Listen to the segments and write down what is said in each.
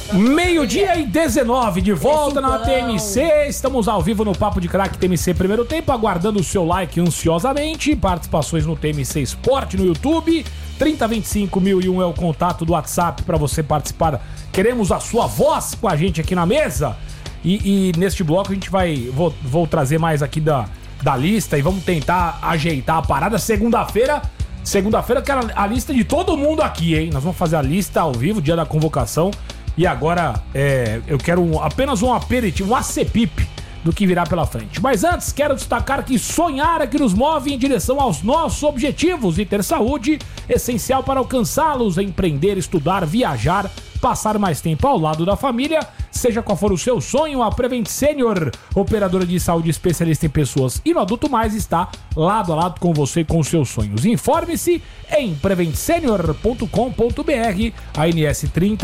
Meio-dia e 19, de volta na TMC. Estamos ao vivo no Papo de Craque TMC primeiro tempo, aguardando o seu like ansiosamente. Participações no TMC Esporte no YouTube. 3025.001 é o contato do WhatsApp para você participar. Queremos a sua voz com a gente aqui na mesa. E neste bloco a gente vou trazer mais aqui da lista e vamos tentar ajeitar a parada. Segunda-feira, quero a lista de todo mundo aqui, hein? Nós vamos fazer a lista ao vivo, dia da convocação. E agora eu quero apenas um aperitivo, um acepip do que virá pela frente. Mas antes, quero destacar que sonhar é que nos move em direção aos nossos objetivos e ter saúde, essencial para alcançá-los, empreender, estudar, viajar, passar mais tempo ao lado da família. Seja qual for o seu sonho, a Prevent Senior, operadora de saúde especialista em pessoas e no adulto mais, está lado a lado com você com os seus sonhos. Informe-se em preventsenior.com.br, ANS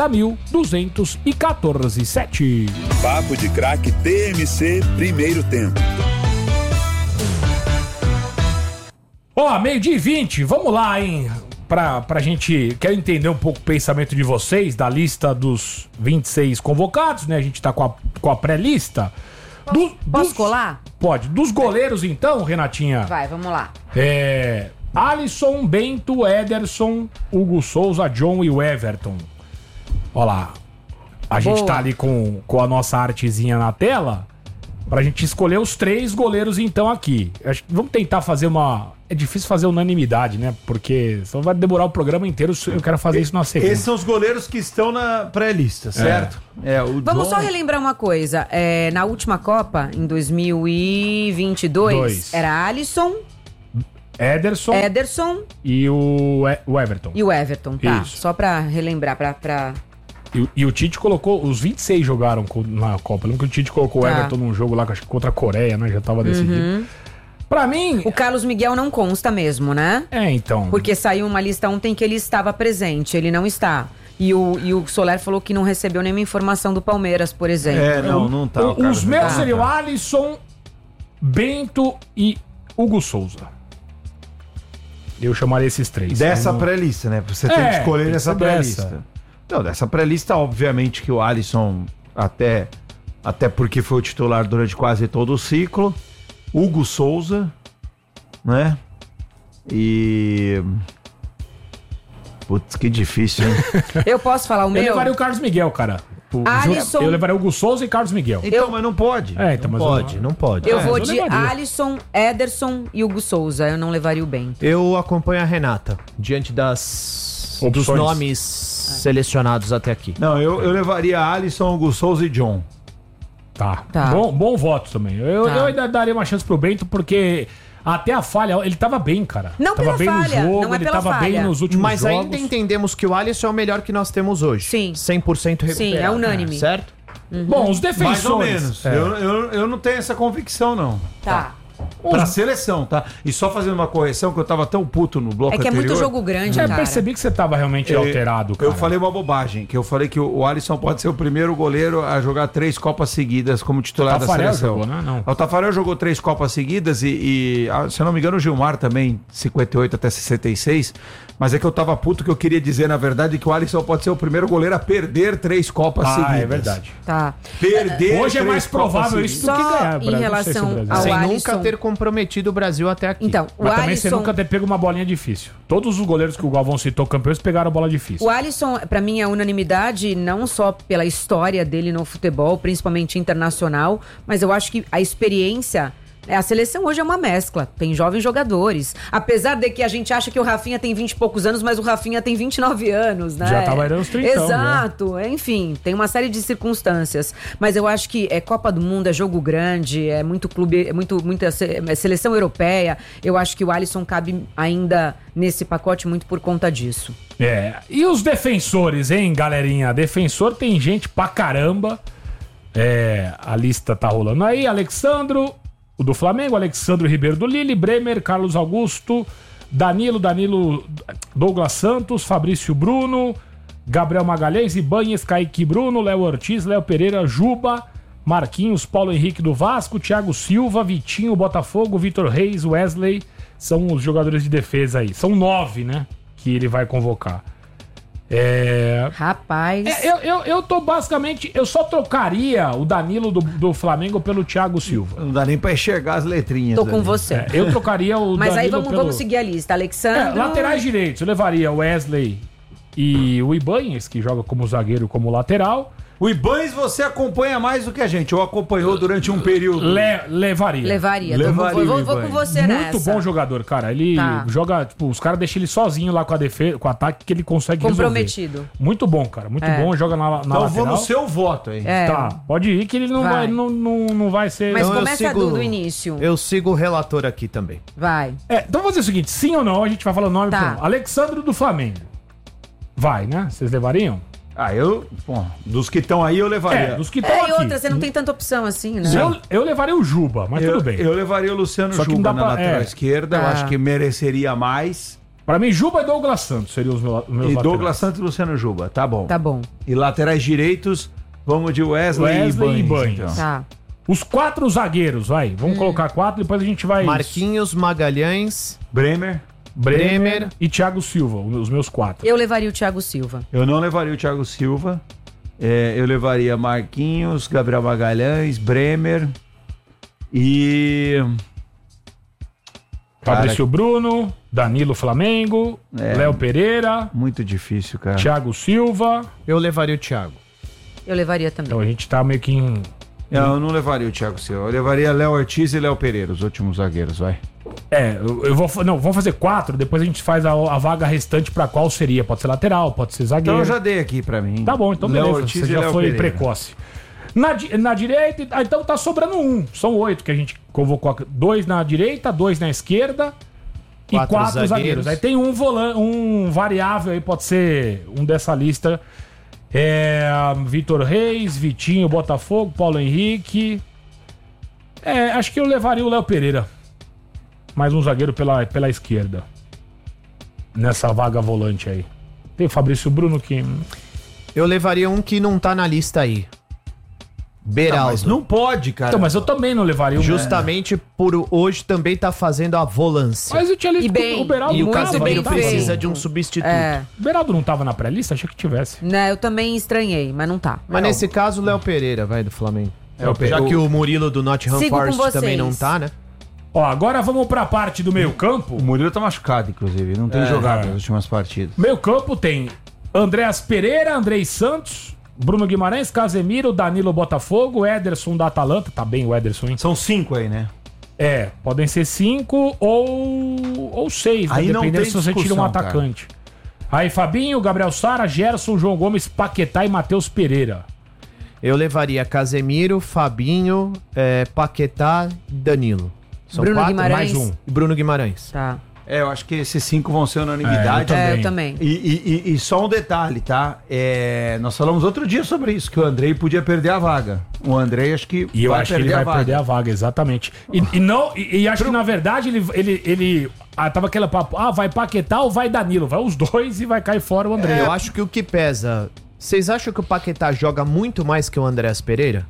30.214.7. Papo de Craque TMC, primeiro tempo. Meio-dia e 20, vamos lá, hein? Pra gente, quero entender um pouco o pensamento de vocês da lista dos 26 convocados, né? A gente tá com a pré-lista. Posso colar? Pode. Dos goleiros, então, Renatinha. Vai, vamos lá. Alisson, Bento, Ederson, Hugo Souza, John e o Everton. Olha lá. A gente tá ali com a nossa artezinha na tela pra gente escolher os 3 goleiros, então, aqui. Vamos tentar fazer É difícil fazer unanimidade, né? Porque senão vai demorar o programa inteiro. Eu quero fazer isso na sequência. Esses são os goleiros que estão na pré-lista, certo? Vamos só relembrar uma coisa. Na última Copa, em 2022, era Alisson, Ederson e o Everton. E o Everton, tá. Isso. Só pra relembrar, pra... E o Tite colocou... Os 26 jogaram na Copa. Lembra que o Tite colocou o Everton num jogo lá, acho que contra a Coreia, né? Já tava decidido. Pra mim... O Carlos Miguel não consta mesmo, né? Então... Porque saiu uma lista ontem que ele estava presente, ele não está. E o Soler falou que não recebeu nenhuma informação do Palmeiras, por exemplo. Não tá. Os meus seriam Alisson, Bento e Hugo Souza. Eu chamaria esses 3. Dessa pré-lista, né? Você tem que escolher nessa pré-lista. Não, dessa pré-lista, obviamente que o Alisson, até porque foi o titular durante quase todo o ciclo. Hugo Souza, né? E... Putz, que difícil, hein? Eu posso falar o meu? Eu levaria o Carlos Miguel, cara. Alisson... Eu levaria o Hugo Souza e Carlos Miguel. Então, mas não pode. Não pode. Eu vou de Alisson, Ederson e Hugo Souza. Eu não levaria o Bento. Eu acompanho a Renata, diante dos nomes selecionados até aqui. Não, eu levaria Alisson, Hugo Souza e John. Tá. Bom voto também. Eu ainda daria uma chance pro Bento, porque até a falha, ele tava bem, cara. Não tava pela bem falha, no jogo, não é ele pela tava falha. bem nos últimos Mas jogos. ainda entendemos que o Alisson é o melhor que nós temos hoje. Sim. 100% recuperado. Sim, é unânime. Certo? Bom, os defensores... Mais ou menos. Eu não tenho essa convicção, não. Tá. Pra seleção, tá? E só fazendo uma correção, que eu tava tão puto no bloco anterior. É muito jogo grande, cara. Eu percebi que você tava realmente alterado, cara. Eu falei uma bobagem, que eu falei que o Alisson pode ser o primeiro goleiro a jogar 3 Copas seguidas como titular da seleção. Jogou, né? Não. O Tafarel jogou 3 Copas seguidas e, se eu não me engano, o Gilmar também, 58 até 66. Mas é que eu tava puto, que eu queria dizer, na verdade, que o Alisson pode ser o primeiro goleiro a perder 3 Copas seguidas. É verdade. Tá. Perder Hoje é mais provável isso do que ganhar. Em relação ao Sem Alisson... nunca ter comprometido o Brasil até aqui. Então, Mas também você nunca ter pego uma bolinha difícil. Todos os goleiros que o Galvão citou campeões pegaram bola difícil. O Alisson, pra mim, é unanimidade, não só pela história dele no futebol, principalmente internacional, mas eu acho que a experiência... A seleção hoje é uma mescla, tem jovens jogadores. Apesar de que a gente acha que o Rafinha tem 20 e poucos anos, mas o Rafinha tem 29 anos, né? Já tá beirando os 30. Exato, enfim, tem uma série de circunstâncias. Mas eu acho que é Copa do Mundo, é jogo grande, é muito clube, muita seleção europeia. Eu acho que o Alisson cabe ainda nesse pacote muito por conta disso. E os defensores, hein, galerinha? Defensor tem gente pra caramba. A lista tá rolando aí. Alexandro... O do Flamengo, Alexandre Ribeiro do Lille, Bremer, Carlos Augusto, Danilo, Douglas Santos, Fabrício Bruno, Gabriel Magalhães, Ibanhes, Kaique Bruno, Léo Ortiz, Léo Pereira, Juba, Marquinhos, Paulo Henrique do Vasco, Thiago Silva, Vitinho, Botafogo, Vitor Reis, Wesley, são os jogadores de defesa aí. São 9, né, que ele vai convocar. Rapaz. Eu tô basicamente... Eu só trocaria o Danilo do Flamengo pelo Thiago Silva. Não dá nem pra enxergar as letrinhas. Tô com você. Eu trocaria o Mas Danilo aí vamos seguir a lista. Alexandre. laterais direitos. Eu levaria o Wesley e o Ibanez, que joga como zagueiro, como lateral. O Ibanez você acompanha mais do que a gente. Ou acompanhou durante um período. Levaria. Vou com você nessa. Muito bom jogador, cara. Ele joga, tipo, os caras deixam ele sozinho lá com a defesa, com o ataque, que ele consegue comprometido. Resolver. Muito bom, cara. Muito bom. Joga na então lateral. vou no seu voto aí. Tá, pode ir que ele não vai ser... Mas Então começa do início. Eu sigo o relator aqui também. Vai. Então vamos fazer o seguinte, sim ou não, a gente vai falar o nome. Tá. Alexandre do Flamengo. Vai, né? Vocês levariam? Dos que estão aí eu levaria. Dos que estão aqui. E outra, você não tem tanta opção assim, né? Eu levaria o Juba, mas tudo bem. Eu levaria o Luciano Só que não Juba dá na pra- lateral esquerda. Eu acho que mereceria mais. Pra mim, Juba e Douglas Santos seriam os meus E laterais. Douglas Santos e Luciano Juba. Tá bom. Tá bom. E laterais direitos, vamos de Wesley e Ibanez. Então. Tá. Os 4 zagueiros, vai. Vamos colocar 4, depois a gente vai... Marquinhos, Magalhães, Bremer. Bremer e Thiago Silva, os meus 4. Eu levaria o Thiago Silva. Eu não levaria o Thiago Silva. Eu levaria Marquinhos, Gabriel Magalhães, Bremer e... Fabrício Bruno, Danilo Flamengo, Léo Pereira, Muito difícil, cara. Thiago Silva. eu levaria o Thiago. Eu levaria também. Então a gente tá meio que em... Eu não levaria o Thiago Silva. Eu levaria Léo Ortiz e Léo Pereira, os últimos zagueiros, vai. eu vou... Não, vamos fazer 4, depois a gente faz a vaga restante pra qual seria. Pode ser lateral, pode ser zagueiro. Então eu já dei aqui pra mim. Tá bom, então Léo beleza. Ortiz Você e já Léo foi Pereira. precoce. Na direita, então tá sobrando 1. São 8 que a gente convocou. 2 na direita, 2 na esquerda e 4 zagueiros. Aí tem um variável aí, pode ser um dessa lista. Vitor Reis, Vitinho, Botafogo, Paulo Henrique. Acho que eu levaria o Léo Pereira. Mais um zagueiro pela esquerda. Nessa vaga volante aí. Tem o Fabrício Bruno que... Eu levaria um que não tá na lista aí. Beraldo. Mas não pode, cara. Então, mas eu também não levaria o... Justamente por hoje também tá fazendo a volância. Mas eu tinha lido E bem, o Beraldo E o não tava, Casemiro não tava. precisa de um substituto. O Beraldo não tava na pré-lista? Achei que tivesse. Né, eu também estranhei, mas não tá. Mas nesse caso, o Léo Pereira vai do Flamengo. Já o- que o Murilo do Nottingham Sigo com Forest vocês. também não tá, né? Ó, agora vamos pra parte do meio-campo. O Murilo tá machucado, inclusive. Não tem jogado nas últimas partidas. Meio-campo tem Andréas Pereira, Andrei Santos, Bruno Guimarães, Casemiro, Danilo Botafogo, Ederson da Atalanta. Tá bem o Ederson, hein? São 5 aí, né? Podem ser 5 ou 6, né? Aí não Dependendo tem se você tira um discussão, atacante. Aí Fabinho, Gabriel Sara, Gerson, João Gomes, Paquetá e Matheus Pereira. Eu levaria Casemiro, Fabinho, Paquetá e Danilo. São Bruno 4 Guimarães. mais um. E Bruno Guimarães. Tá. Eu acho que esses 5 vão ser unanimidade. também. Eu também. E só um detalhe, tá? Nós falamos outro dia sobre isso, que o Andrei podia perder a vaga. O Andrei acho que E eu acho que ele vai perder a vaga, exatamente. E acho que, na verdade, ele tava aquele papo, vai Paquetá ou vai Danilo? Vai os dois e vai cair fora o André. Eu acho que o que pesa... Vocês acham que o Paquetá joga muito mais que o Andréas Pereira?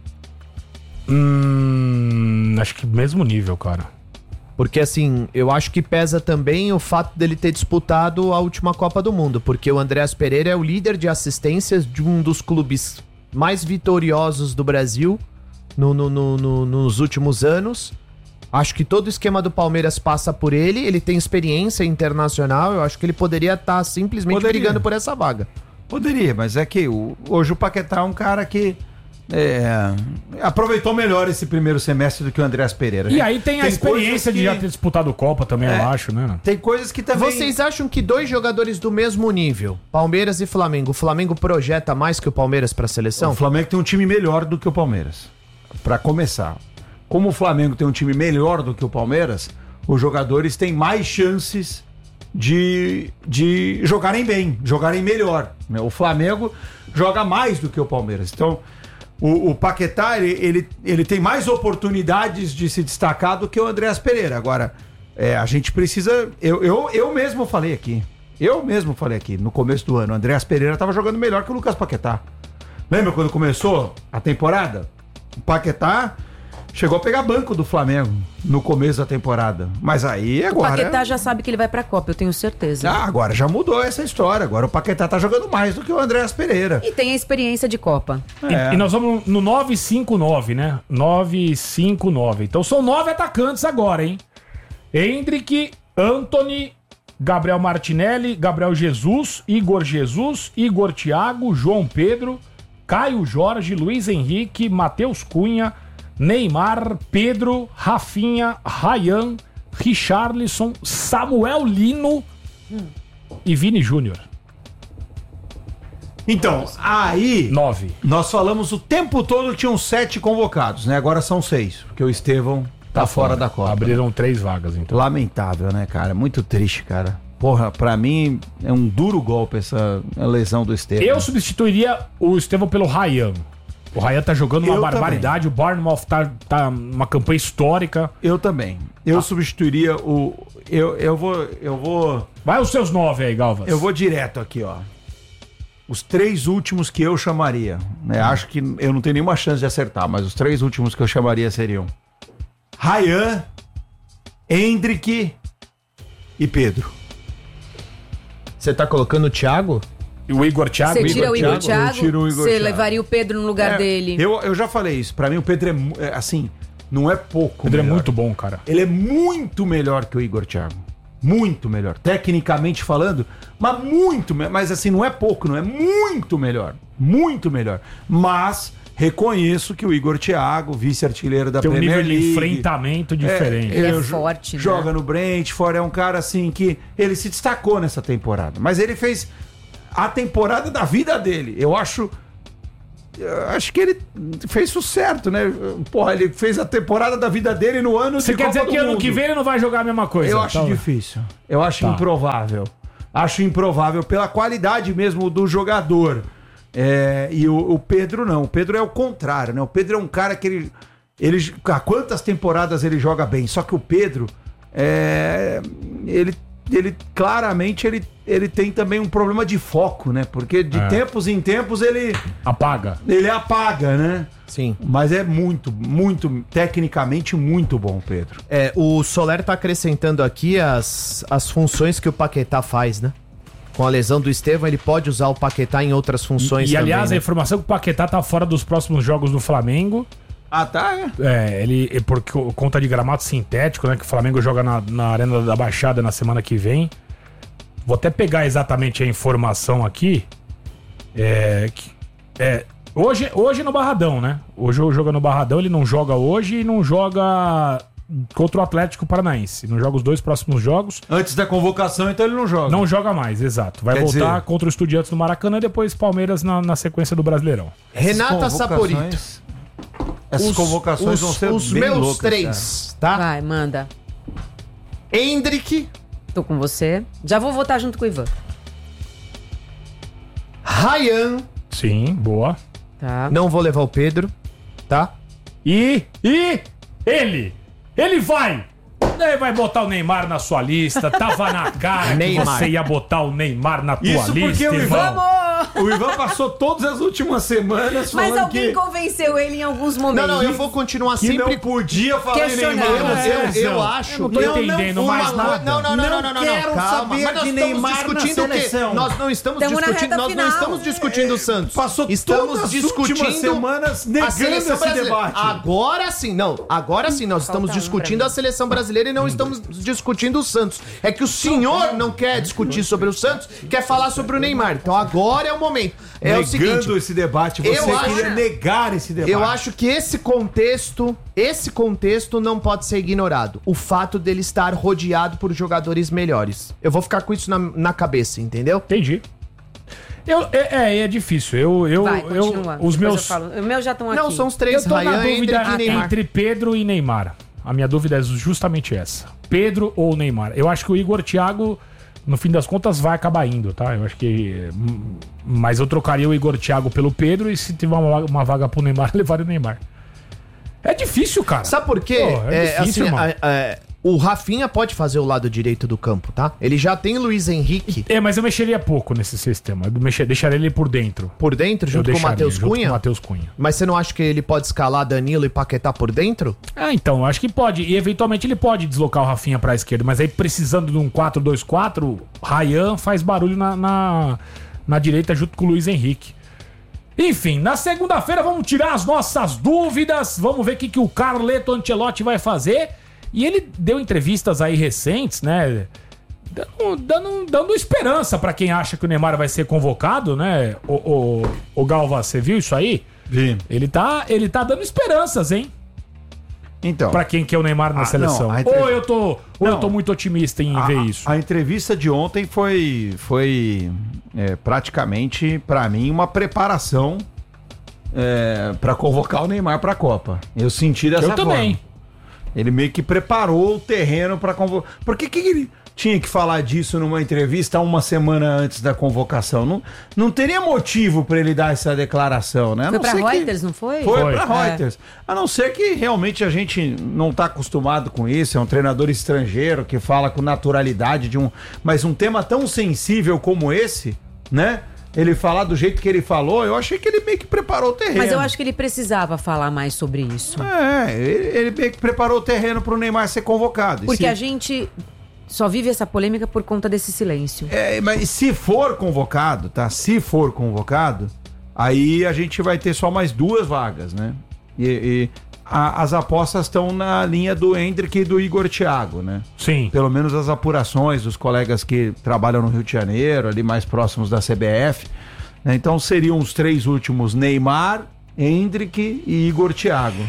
Acho que mesmo nível, cara. Porque assim, eu acho que pesa também o fato dele ter disputado a última Copa do Mundo, porque o Andréas Pereira é o líder de assistências de um dos clubes mais vitoriosos do Brasil nos últimos anos. Acho que todo o esquema do Palmeiras passa por ele, ele tem experiência internacional, eu acho que ele poderia estar simplesmente brigando por essa vaga. Poderia, mas é que hoje o Paquetá é um cara que aproveitou melhor esse primeiro semestre do que o Andréas Pereira. E aí tem a experiência coisas de já ter disputado Copa também, eu acho, né? Tem coisas que também... Vocês acham que 2 jogadores do mesmo nível, Palmeiras e Flamengo, o Flamengo projeta mais que o Palmeiras para a seleção? O Flamengo tem um time melhor do que o Palmeiras. Pra começar. Como o Flamengo tem um time melhor do que o Palmeiras, os jogadores têm mais chances de jogarem bem, jogarem melhor. O Flamengo joga mais do que o Palmeiras. Então, o Paquetá, ele tem mais oportunidades de se destacar do que o Andréas Pereira. Agora, a gente precisa... Eu mesmo falei aqui. No começo do ano. O Andréas Pereira estava jogando melhor que o Lucas Paquetá. Lembra quando começou a temporada? O Paquetá Chegou a pegar banco do Flamengo no começo da temporada. Mas aí agora... O Paquetá já sabe que ele vai pra Copa, eu tenho certeza. Agora já mudou essa história. Agora o Paquetá tá jogando mais do que o Andréas Pereira. E tem a experiência de Copa. E nós vamos no 959, né? 959. Então são 9 atacantes agora, hein? Hendrick, Antony, Gabriel Martinelli, Gabriel Jesus, Igor Thiago, João Pedro, Caio Jorge, Luiz Henrique, Matheus Cunha, Neymar, Pedro, Rafinha, Ryan, Richarlison, Samuel Lino e Vini Júnior. Então, aí... 9. Nós falamos o tempo todo, tinham 7 convocados, né? Agora são 6, porque o Estevão tá fora da Copa. Abriram 3 vagas, então. Lamentável, né, cara? Muito triste, cara. Porra, pra mim é um duro golpe essa lesão do Estevão. Eu substituiria o Estevão pelo Ryan. O Ryan tá jogando uma barbaridade, também. O Bournemouth tá uma campanha histórica. Eu também. Eu substituiria o... Eu vou... Vai os seus 9 aí, Galvas. Eu vou direto aqui, ó. Os 3 últimos que eu chamaria, né? Acho que eu não tenho nenhuma chance de acertar, mas os 3 últimos que eu chamaria seriam Ryan, Hendrick e Pedro. Você tá colocando o Thiago? O Igor Thiago? Você tira o Igor Thiago? Eu tiro o Igor Você Thiago. levaria o Pedro no lugar dele? Eu já falei isso. Pra mim o Pedro é assim, não é pouco. O Pedro melhor. é muito bom, cara. Ele é muito melhor que o Igor Thiago. Muito melhor. Tecnicamente falando, mas assim, não é pouco, não é muito melhor. Muito melhor. Mas reconheço que o Igor Thiago, vice-artilheiro da Premier League... Tem um nível de enfrentamento diferente. Ele é forte, né? Joga no Brentford, é um cara assim que... Ele se destacou nessa temporada. Mas ele fez a temporada da vida dele. Eu acho que ele fez o certo, né? Porra, ele fez a temporada da vida dele no ano Você quer dizer que ano que vem ele não vai jogar a mesma coisa? Eu acho difícil. Eu acho improvável. Acho improvável pela qualidade mesmo do jogador. E o Pedro não. O Pedro é o contrário, né? O Pedro é um cara que ele há quantas temporadas ele joga bem. Só que o Pedro, ele claramente ele tem também um problema de foco, né? Porque de tempos em tempos ele apaga. Ele apaga, né? Sim. Mas é muito, tecnicamente muito bom, Pedro. O Soler tá acrescentando aqui as funções que o Paquetá faz, né? Com a lesão do Estevão, ele pode usar o Paquetá em outras funções também. E aliás, né? a informação é que o Paquetá tá fora dos próximos jogos do Flamengo. Ah, tá? Ele por conta de gramado sintético, né? Que o Flamengo joga na Arena da Baixada na semana que vem. Vou até pegar exatamente a informação aqui. Hoje no Barradão, né? Hoje joga no Barradão, ele não joga hoje e não joga contra o Atlético Paranaense. Não joga os 2 próximos jogos. Antes da convocação, então ele não joga. Não joga mais, exato. Vai voltar contra o Estudiantes no Maracanã e depois Palmeiras na sequência do Brasileirão. Renata Saporito. Essas convocações vão ser os bem meus loucas, 3, tá? Vai, manda. Hendrick. Tô com você. Já vou votar junto com o Ivan. Ryan. Sim, boa. Tá. Não vou levar o Pedro, tá? E ele vai botar o Neymar na sua lista. Tava na cara que você ia botar o Neymar na tua Isso lista, porque o Ivan. O Ivan passou todas as últimas semanas falando Mas alguém que convenceu ele em alguns momentos. Não, eu vou continuar que sempre não podia falar em Neymar. Eu acho. Eu não tô entendendo mais nada. Não. quero Calma. saber Mas nós de estamos Neymar discutindo na o quê? seleção. Nós não estamos Tamo na discutindo, reta nós não final. estamos discutindo o Santos. Passou Estamos todas as discutindo últimas semanas a negando seleção esse brasileira. debate. Agora sim, nós estamos um discutindo pra a seleção brasileira e não estamos discutindo o Santos. É que o senhor não quer discutir sobre o Santos, quer falar sobre o Neymar. Então agora é o momento. É o seguinte, esse debate, você queria negar esse debate. eu acho que esse contexto não pode ser ignorado. O fato dele estar rodeado por jogadores melhores. Eu vou ficar com isso na cabeça, entendeu? Entendi. É difícil. Vai, continua. Os meus já estão aqui. Não, são os 3, Eu tô na Ryan, dúvida Hendrick e Neymar. entre Pedro e Neymar. A minha dúvida é justamente essa. Pedro ou Neymar? Eu acho que o Igor Thiago, no fim das contas, vai acabar indo, tá? Eu acho que... Mas eu trocaria o Igor Thiago pelo Pedro e se tiver uma vaga pro Neymar, levaria o Neymar. É difícil, cara. Sabe por quê? Pô, é difícil, assim, mano. O Rafinha pode fazer o lado direito do campo, tá? Ele já tem Luiz Henrique. Mas eu mexeria pouco nesse sistema. Deixaria ele por dentro. Por dentro, junto com o Matheus Cunha? Com o Matheus Cunha. Mas você não acha que ele pode escalar Danilo e Paquetá por dentro? Então, eu acho que pode. E eventualmente ele pode deslocar o Rafinha pra esquerda. Mas aí, precisando de um 4-2-4, Ryan faz barulho na direita junto com o Luiz Henrique. Enfim, na segunda-feira vamos tirar as nossas dúvidas. Vamos ver o que o Carleto Ancelotti vai fazer. E ele deu entrevistas aí recentes, né? Dando esperança pra quem acha que o Neymar vai ser convocado, né? O Galva, você viu isso aí? Vi. Ele tá dando esperanças, hein? Então. Pra quem quer o Neymar na seleção. Não, Ou eu tô muito otimista em ver isso. A entrevista de ontem foi praticamente, pra mim, uma preparação pra convocar o Neymar pra Copa. Eu senti dessa forma. Eu também. Ele meio que preparou o terreno pra convocar. Por que ele tinha que falar disso numa entrevista uma semana antes da convocação? Não teria motivo pra ele dar essa declaração, né? Foi pra Reuters, não foi? Foi pra Reuters. A não ser que realmente a gente não tá acostumado com isso, é um treinador estrangeiro que fala com naturalidade mas um tema tão sensível como esse, né? Ele falar do jeito que ele falou, eu achei que ele meio que preparou o terreno. Mas eu acho que ele precisava falar mais sobre isso. Ele meio que preparou o terreno pro Neymar ser convocado. Porque a gente só vive essa polêmica por conta desse silêncio. Mas se for convocado, tá? Se for convocado, aí a gente vai ter só mais 2 vagas, né? As apostas estão na linha do Endrick e do Igor Thiago, né? Sim. Pelo menos as apurações dos colegas que trabalham no Rio de Janeiro, ali mais próximos da CBF. Né? Então seriam os 3 últimos: Neymar, Endrick e Igor Thiago.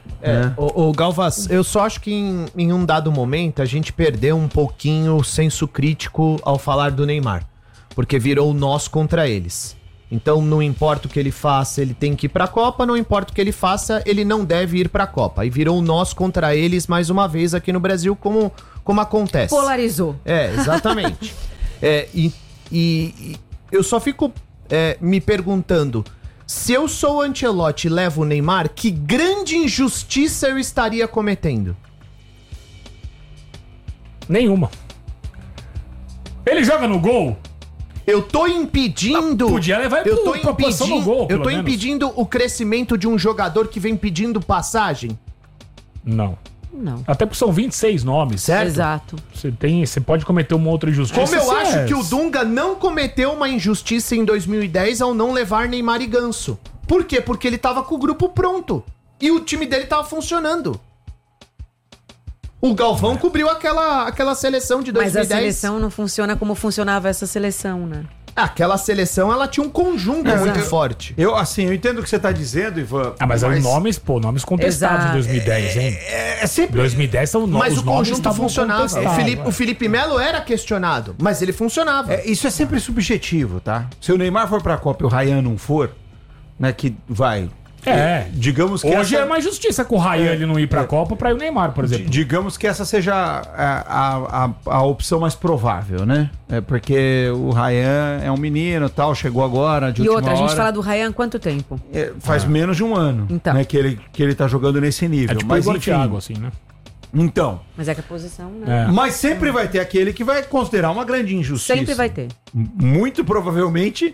O Galvas, eu só acho que em um dado momento a gente perdeu um pouquinho o senso crítico ao falar do Neymar. Porque virou nós contra eles. Então não importa o que ele faça, ele tem que ir pra Copa, não importa o que ele faça, ele não deve ir pra Copa. E virou nós contra eles mais uma vez aqui no Brasil, como acontece. Polarizou. Exatamente. E eu só fico me perguntando, se eu sou o Ancelotti e levo o Neymar, que grande injustiça eu estaria cometendo? Nenhuma. Ele joga no gol. Eu tô impedindo. Podia levar ele pra posição no gol, eu tô impedindo o crescimento de um jogador que vem pedindo passagem? Não. Até porque são 26 nomes. Certo? Exato. Você pode cometer uma outra injustiça. Como eu acho que o Dunga não cometeu uma injustiça em 2010 ao não levar Neymar e Ganso. Por quê? Porque ele tava com o grupo pronto. E o time dele tava funcionando. O Galvão cobriu aquela seleção de 2010. Mas a seleção não funciona como funcionava essa seleção, né? Aquela seleção, ela tinha um conjunto muito forte. Eu entendo o que você tá dizendo, Ivan. Mas nomes contestados em 2010, hein? Sempre. 2010 são Mas os o conjunto funcionava. contestados. O Felipe Melo era questionado, mas ele funcionava. Isso é sempre subjetivo, tá? Se o Neymar for pra Copa e o Ryan não for, né, que vai... digamos que hoje é mais justiça com o Ryan ele não ir pra Copa pra ir o Neymar, por exemplo. Digamos que essa seja a opção mais provável, né? Porque o Ryan é um menino e tal, chegou agora de última hora. A gente fala do Ryan há quanto tempo? Faz menos de um ano, então, né, que ele tá jogando nesse nível. Tipo mas o Thiago, assim, né? Então. Mas é que a posição, né? Mas sempre vai ter aquele que vai considerar uma grande injustiça. Sempre vai ter. Muito provavelmente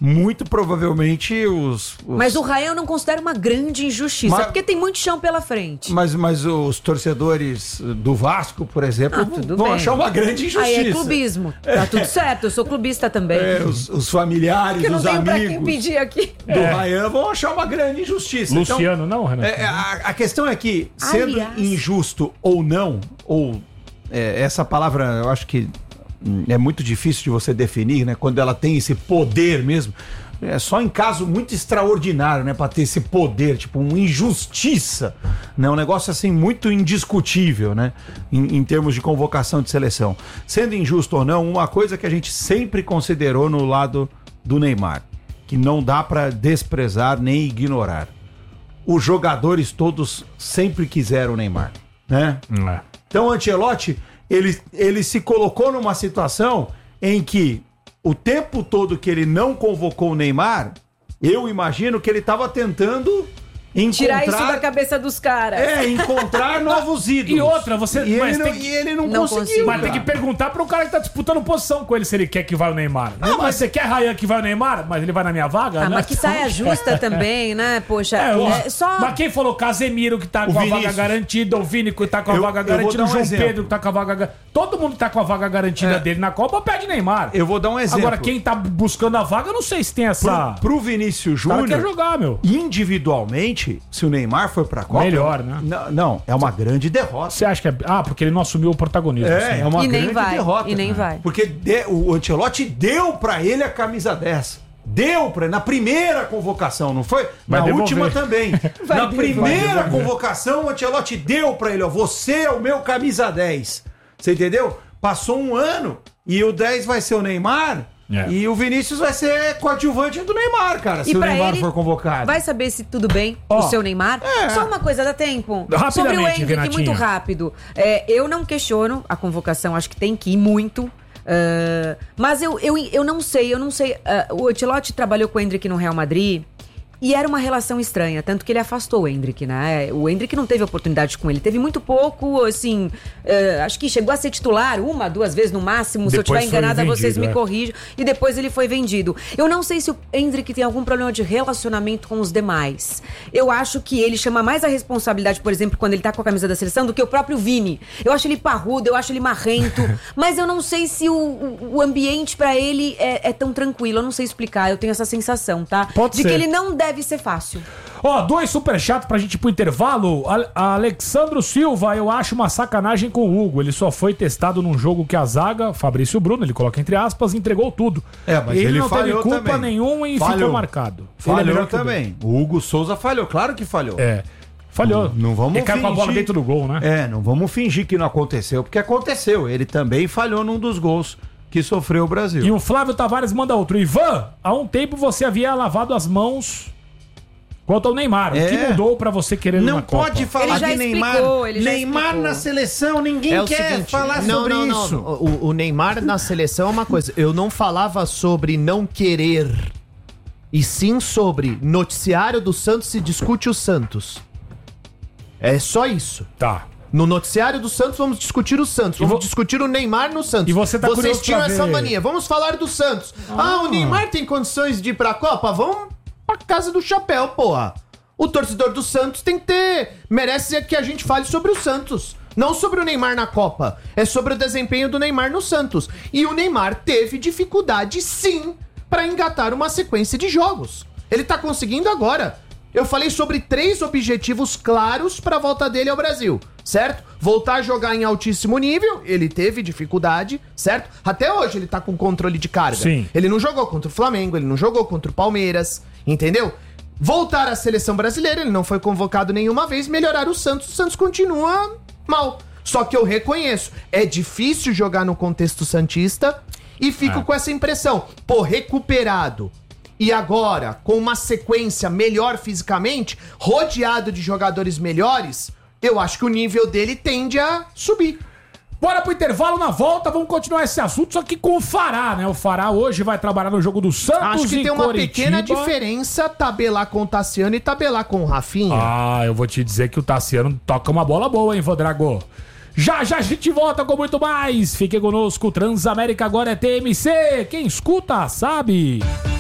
os... Mas o Ryan eu não considero uma grande injustiça, porque tem muito chão pela frente. Mas os torcedores do Vasco, por exemplo, vão achar uma grande injustiça. Aí é clubismo. Tá tudo certo, eu sou clubista também. Os familiares, os amigos... Que eu não tenho pra quem pedir aqui. Do Ryan vão achar uma grande injustiça. Luciano não, Renato? A questão é que, sendo injusto ou não, essa palavra eu acho que é muito difícil de você definir, né? Quando ela tem esse poder mesmo. É só em caso muito extraordinário, né? Pra ter esse poder, tipo, uma injustiça, né? Um negócio assim muito indiscutível, né? Em termos de convocação de seleção. Sendo injusto ou não, uma coisa que a gente sempre considerou no lado do Neymar, que não dá pra desprezar nem ignorar. Os jogadores todos sempre quiseram o Neymar, né? Então o Ancelotti... Ele se colocou numa situação em que o tempo todo que ele não convocou o Neymar, eu imagino que ele estava tentando Tirar isso da cabeça dos caras. Encontrar novos ídolos. E outra, ele não conseguiu. Mas tem que perguntar pro cara que tá disputando posição com ele se ele quer que vá o Neymar. Mas você quer Ryan que vai o Neymar? Mas ele vai na minha vaga? Mas que saia justa também, né? Poxa, Mas quem falou? Casemiro que tá com a vaga garantida, o Vini que tá com a vaga garantida, o João Pedro que tá com a vaga garantida. Todo mundo que tá com a vaga garantida dele na Copa pede Neymar. Eu vou dar um exemplo. Agora, quem tá buscando a vaga, eu não sei se tem essa... Pro Vinícius Júnior... quer jogar, meu. Individualmente, se o Neymar for pra Copa... Melhor, né? Não, é uma grande derrota. Você acha que é... porque ele não assumiu o protagonismo. É uma grande derrota. E nem vai. Porque o Ancelotti deu pra ele a camisa 10. Deu pra ele na primeira convocação, não foi? Na última também. Na primeira convocação, o Ancelotti deu pra ele, ó, você é o meu camisa 10. Você entendeu? Passou um ano e o 10 vai ser o Neymar... E o Vinícius vai ser coadjuvante do Neymar, cara, se o Neymar for convocado. Vai saber se tudo bem o seu Neymar? Só uma coisa, dá tempo. Sobre o Endrick, muito rápido. Eu não questiono a convocação, acho que tem que ir muito. Mas eu não sei. O Ancelotti trabalhou com o Endrick no Real Madrid. E era uma relação estranha, tanto que ele afastou o Endrick, né? O Endrick não teve oportunidade com ele, teve muito pouco, assim, acho que chegou a ser titular 1, 2 vezes no máximo, se eu estiver enganada vocês me corrijam, e depois ele foi vendido. Eu não sei se o Endrick tem algum problema de relacionamento com os demais. Eu acho que ele chama mais a responsabilidade, por exemplo, quando ele tá com a camisa da seleção, do que o próprio Vini. Eu acho ele parrudo, eu acho ele marrento, mas eu não sei se o ambiente pra ele é tão tranquilo, eu não sei explicar, eu tenho essa sensação, tá? Pode ser. Que ele não deve ser fácil. 2 superchats pra gente ir pro intervalo. Alexandro Silva, eu acho uma sacanagem com o Hugo. Ele só foi testado num jogo que a zaga, Fabrício Bruno, ele coloca entre aspas, entregou tudo. Mas ele não teve culpa nenhuma e ficou marcado. Falhou também. O Hugo Souza falhou, claro que falhou. Falhou. Não vamos fingir. Ele caiu com a bola dentro do gol, né? Não vamos fingir que não aconteceu, porque aconteceu. Ele também falhou num dos gols que sofreu o Brasil. E o Flávio Tavares manda outro. Ivan, há um tempo você havia lavado as mãos quanto ao Neymar. O que mudou pra você querer ir na Copa? Não pode falar de Neymar. Neymar na seleção, ninguém quer falar sobre isso. O Neymar na seleção é uma coisa. Eu não falava sobre não querer, e sim sobre noticiário do Santos se discute o Santos. É só isso. Tá. No noticiário do Santos, vamos discutir o Santos. Vamos discutir o Neymar no Santos. E você tá Vocês tinham essa mania. Vamos falar do Santos. O Neymar tem condições de ir pra Copa? Vamos pra casa do chapéu, porra. O torcedor do Santos merece que a gente fale sobre o Santos. Não sobre o Neymar na Copa. É sobre o desempenho do Neymar no Santos. E o Neymar teve dificuldade, sim, pra engatar uma sequência de jogos. Ele tá conseguindo agora. Eu falei sobre 3 objetivos claros para a volta dele ao Brasil, certo? Voltar a jogar em altíssimo nível, ele teve dificuldade, certo? Até hoje ele tá com controle de carga. Sim. Ele não jogou contra o Flamengo, ele não jogou contra o Palmeiras, entendeu? Voltar à seleção brasileira, ele não foi convocado nenhuma vez, melhorar o Santos continua mal. Só que eu reconheço, é difícil jogar no contexto santista e fico com essa impressão, recuperado. E agora, com uma sequência melhor fisicamente, rodeado de jogadores melhores, eu acho que o nível dele tende a subir. Bora pro intervalo, na volta vamos continuar esse assunto, só que com o Fará, né? O Fará hoje vai trabalhar no jogo do Santos. Acho que tem uma Coritiba. Pequena diferença tabelar com o Tassiano e tabelar com o Rafinha. Eu vou te dizer que o Tassiano toca uma bola boa, hein, Vodrago? Já a gente volta com muito mais. Fique conosco, Transamérica agora é TMC. Quem escuta, sabe.